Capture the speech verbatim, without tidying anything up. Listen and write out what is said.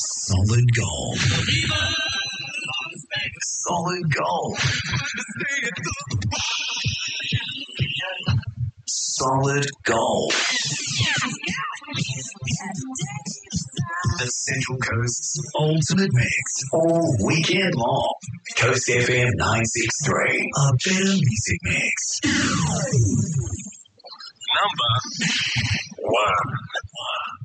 Solid gold. Solid gold. Solid gold. The Central Coast's ultimate mix all weekend long. Coast F M nine six three. A better music mix. Number one.